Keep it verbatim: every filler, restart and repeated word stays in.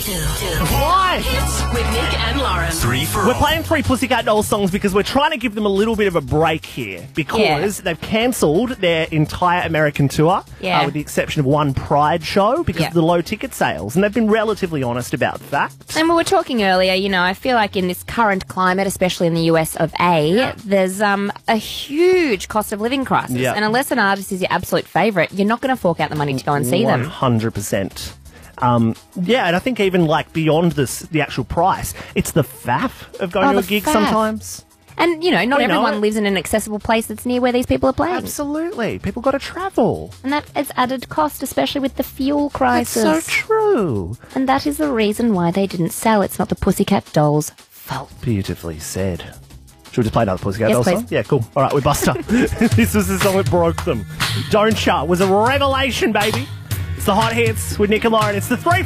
Why? Hits with Nick and Lauren. Three for We're all. playing three Pussycat Dolls songs because we're trying to give them a little bit of a break here because Yeah. they've cancelled their entire American tour, Yeah. uh, with the exception of one Pride show because Yeah. of the low ticket sales, and they've been relatively honest about that. And we were talking earlier, you know, I feel like in this current climate, especially in the U S of A, there's um, a huge cost of living crisis. Yeah. And unless an artist is your absolute favourite, you're not going to fork out the money to go and see One them. hundred percent. Um, yeah, and I think even like beyond this, the actual price, it's the faff of going Oh, to a the gig faff. sometimes. And, you know, not We know everyone it. lives in an accessible place that's near where these people are playing. Absolutely, people got to travel. And that is added cost, especially with the fuel That's crisis. so true. And that is the reason why they didn't sell. It's not the Pussycat Dolls' fault. Beautifully said. Should we just play another Pussycat Yes, Dolls please. song? Yeah, cool. All right, we're Buster. This was the song that broke them. Don't Ya was a revelation, baby. It's the hot hits with Nick and Lauren. It's the three